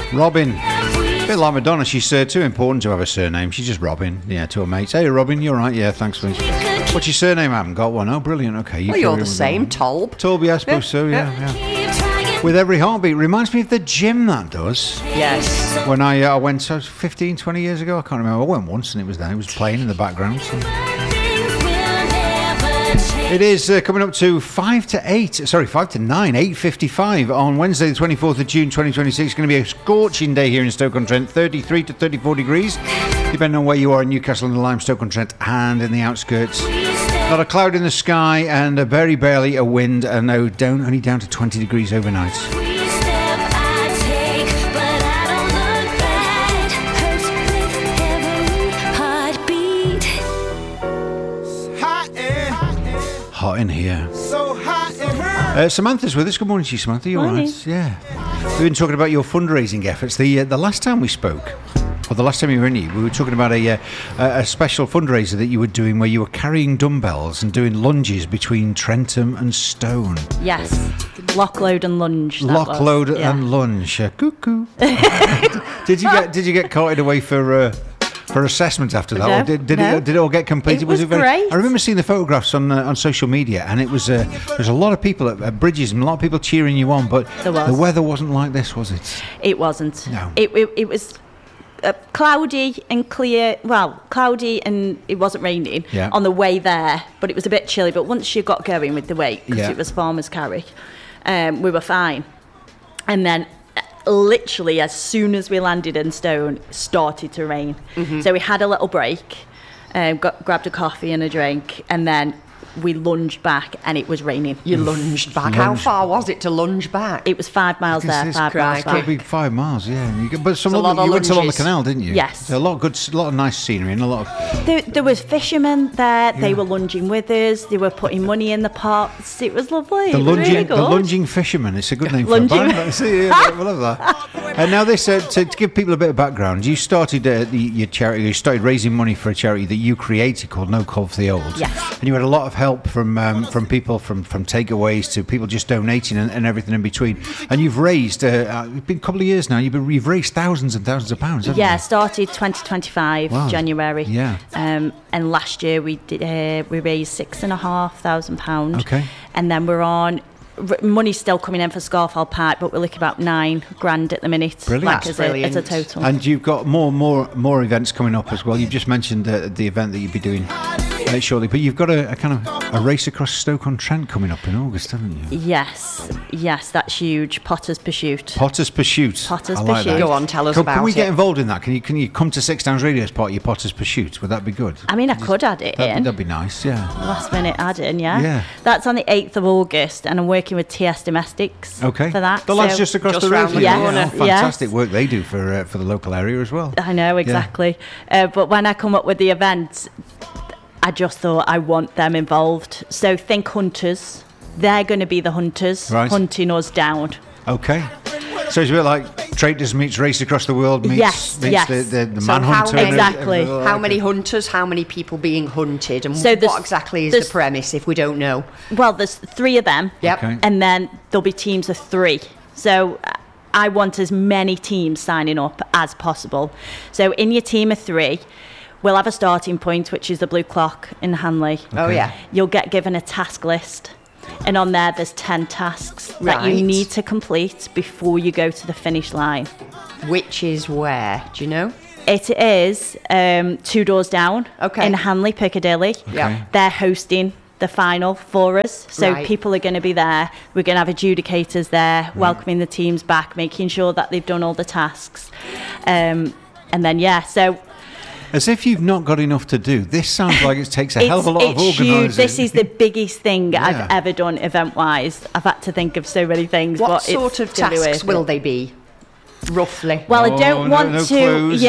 Robin. A bit like Madonna, she's too important to have a surname. She's just Robin. Yeah, to her mates. Hey, Robin, you're right. Yeah, thanks, mate. What's your surname? I haven't got one. Oh, brilliant. Okay. You're the same, Tolb. Tolb, yeah, I suppose so, yeah. With every heartbeat. Reminds me of the gym, that does. Yes. When I went 15, 20 years ago, I can't remember. I went once and it was there. It was playing in the background. So. It is coming up to 5 to 9, 8:55 on Wednesday the 24th of June 2026. It's going to be a scorching day here in Stoke-on-Trent, 33 to 34 degrees, depending on where you are in Newcastle and the Lyme, Stoke-on-Trent and in the outskirts. Not a cloud in the sky and very barely a wind, and only down to 20 degrees overnight. Hot in here. So hot in here. Samantha's with us. Good morning to you, Samantha. You all right? Yeah. We've been talking about your fundraising efforts. The last time we spoke, or the last time you were in here, we were talking about a special fundraiser that you were doing where you were carrying dumbbells and doing lunges between Trentham and Stone. Yes. Lock, load and lunge. Lock, load and lunge. Cuckoo. Did you get carted away for assessment after that, or did it all get completed? Was it very great? I remember seeing the photographs on social media, and it was there's a lot of people at Bridges and a lot of people cheering you on, but the weather wasn't like this, was it? It wasn't. No. It was cloudy and clear. Well, cloudy and it wasn't raining on the way there, but it was a bit chilly. But once you got going with the wake, because it was Farmers Carry, we were fine. And then literally as soon as we landed in Stone, it started to rain. Mm-hmm. So we had a little break, grabbed a coffee and a drink, and then we lunged back and it was raining. You lunged back? How far was it to lunge back? It was 5 miles there, 5 miles back. It's got to be 5 miles, yeah. But you went along the canal, didn't you? Yes. There's a lot of nice scenery and a lot of... There was fishermen there. They were lunging with us. They were putting money in the pots. It was lovely. The lunging fishermen. It's a good name for a band. I love that. And now this, to give people a bit of background, you started your charity. You started raising money for a charity that you created called No Cold for the Old. Yes. And you had a lot of help from people, from takeaways to people just donating and everything in between. And you've raised, it's been a couple of years now, you've raised thousands and thousands of pounds, haven't you? Started 2025, January. Yeah. And last year we raised £6,500. Okay. And then we're on... Money's still coming in for Scarfell Park, but we're looking about £9,000 at the minute. Brilliant. As a total. And you've got more events coming up as well. You've just mentioned the event that you'll be doing shortly, but you've got a kind of a race across Stoke-on-Trent coming up in August, haven't you? Yes, that's huge. Potter's Pursuit. I like that. Go on, tell us about it. Can we get involved in that? Can you come to Six Downs Radio as part of your Potter's Pursuit? Would that be good? I mean, I could add it in. That'd be nice, yeah. Last minute add in, yeah. That's on the 8th of August, and I'm working with TS Domestics for that. The lads just across the road. Fantastic work they do for the local area as well. I know, exactly. But when I come up with the event, I just thought I want them involved. So think hunters. They're going to be the hunters, hunting us down. Okay. So it's a bit like Traitors meets Race Across the World meets the Manhunter. Exactly. How many hunters, how many people being hunted, and what exactly is the premise if we don't know? Well, there's 3 of them. Yep. Okay. And then there'll be teams of 3. So I want as many teams signing up as possible. So in your team of 3, we'll have a starting point, which is the Blue Clock in Hanley. Okay. Oh, yeah. You'll get given a task list. And on there's 10 tasks that you need to complete before you go to the finish line. Which is where? Do you know? It is 2 doors down in Hanley, Piccadilly. Okay. They're hosting the final for us. So people are going to be there. We're going to have adjudicators there, welcoming the teams back, making sure that they've done all the tasks. And then, so... As if you've not got enough to do. This sounds like it takes a hell of a lot of organising. Huge. This is the biggest thing I've ever done event-wise. I've had to think of so many things. What sort of tasks will they be, roughly? Well, I don't want no to... clues.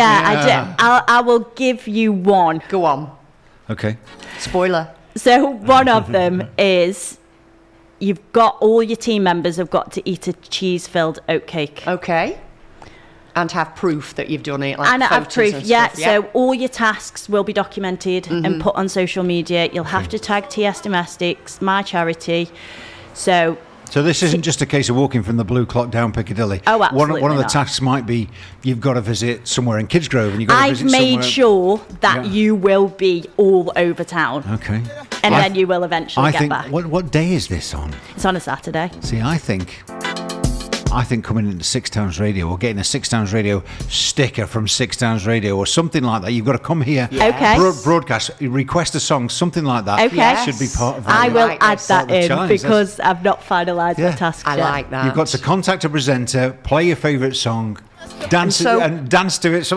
I will give you one. Go on. Okay. Spoiler. So one of them is... You've got... All your team members have got to eat a cheese-filled oatcake. Okay. And have proof that you've done it, and have proof, So all your tasks will be documented and put on social media. You'll have to tag TS Domestics, my charity. So So this isn't just a case of walking from the Blue Clock down Piccadilly. Oh, absolutely One of the tasks might be you've got to visit somewhere in Kidsgrove, and you've got to visit somewhere. I've made sure that you will be all over town. Okay. And then you will eventually get back. What day is this on? It's on a Saturday. See, I think coming into Six Towns Radio or getting a Six Towns Radio sticker from Six Towns Radio or something like that, you've got to come here, broadcast, request a song, something like that. Okay. Should be part of I will add that in because I've not finalised my task yet. I like that. You've got to contact a presenter, play your favourite song, dance to it.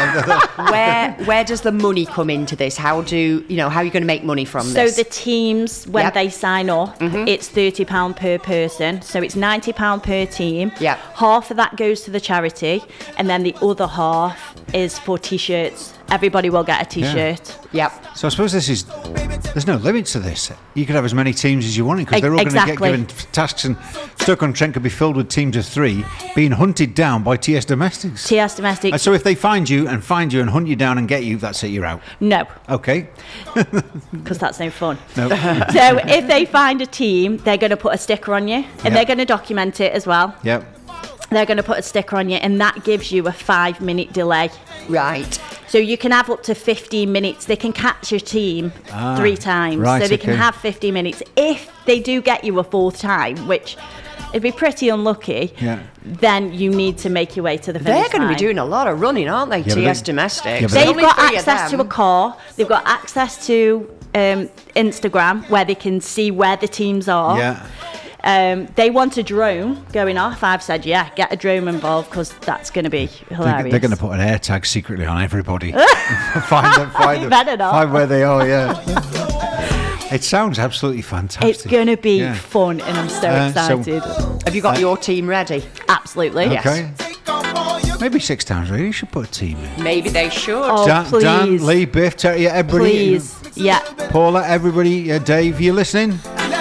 Where does the money come into this? How are you going to make money from this? So the teams, when they sign up, it's £30 per person. So it's £90 per team. Yep. Half of that goes to the charity, and then the other half is for T-shirts. Everybody will get a T-shirt. Yep. So I suppose there's no limits to this. You could have as many teams as you wanted because they're all going to get given tasks, and Stoke-on-Trent could be filled with teams of 3 being hunted down by TS Domestics. TS Domestics. And so if they find you and hunt you down and get you, that's it, you're out. No. Okay. Because that's no fun. No. So if they find a team, they're going to put a sticker on you, and they're going to document it as well. Yep. They're going to put a sticker on you, and that gives you a 5-minute delay. Right. So you can have up to 15 minutes. They can catch your team 3 times. Right, so they can have 15 minutes. If they do get you a 4th time, which it'd be pretty unlucky, then you need to make your way to the finish line. They're going to be doing a lot of running, aren't they, TS Domestics? They've got access to a car. They've got access to Instagram, where they can see where the teams are. Yeah. They want a drone going off. I've said, get a drone involved because that's going to be hilarious. They're going to put an air tag secretly on everybody. find where they are, It sounds absolutely fantastic. It's going to be fun, and I'm so excited. Have you got your team ready? Absolutely. Okay. Yes. Maybe Six Towns Radio should put a team in. Maybe they should. Oh, please. Dan, Lee, Biff, Terry, everybody. Please. Yeah. Paula, everybody, Dave, you listening?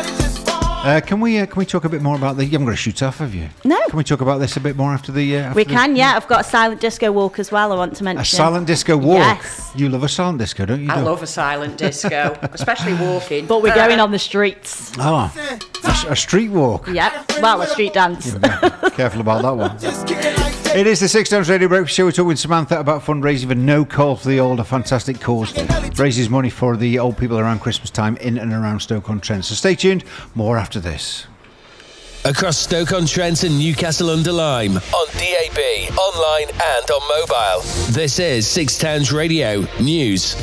Can we talk a bit more about you haven't got to shoot off, have you? No. Can we talk about this a bit more after the... we can, I've got a silent disco walk as well I want to mention. A silent disco walk? Yes. You love a silent disco, don't you? I love a silent disco, especially walking. But we're going on the streets. Oh, a street walk? Yep. Well, a street dance. Careful about that one. It is the Six Towns Radio Breakfast Show. We're talking with Samantha about fundraising for No Call for the Old, a fantastic cause. Raises money for the old people around Christmas time in and around Stoke-on-Trent. So stay tuned. More after this. Across Stoke-on-Trent and Newcastle-under-Lyme, on DAB, online and on mobile. This is Six Towns Radio News.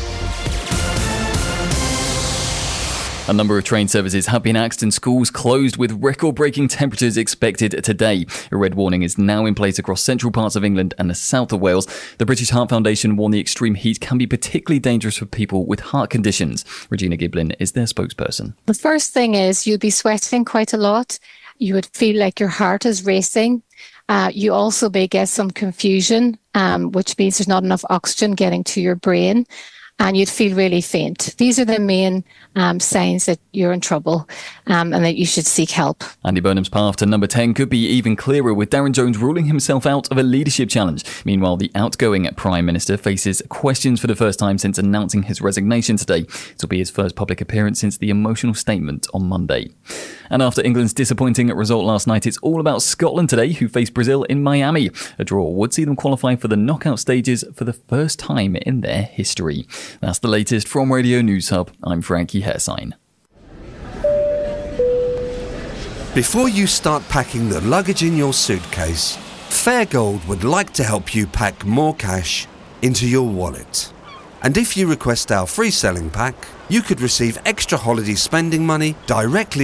A number of train services have been axed and schools closed with record-breaking temperatures expected today. A red warning is now in place across central parts of England and the south of Wales. The British Heart Foundation warned the extreme heat can be particularly dangerous for people with heart conditions. Regina Giblin is their spokesperson. The first thing is you'll be sweating quite a lot. You would feel like your heart is racing. You also may get some confusion, which means there's not enough oxygen getting to your brain. And you'd feel really faint. These are the main signs that you're in trouble and that you should seek help. Andy Burnham's path to number 10 could be even clearer, with Darren Jones ruling himself out of a leadership challenge. Meanwhile, the outgoing Prime Minister faces questions for the first time since announcing his resignation today. It will be his first public appearance since the emotional statement on Monday. And after England's disappointing result last night, it's all about Scotland today, who face Brazil in Miami. A draw would see them qualify for the knockout stages for the first time in their history. That's the latest from Radio News Hub. I'm Frankie Hairsign. Before you start packing the luggage in your suitcase, Fairgold would like to help you pack more cash into your wallet. And if you request our free selling pack, you could receive extra holiday spending money directly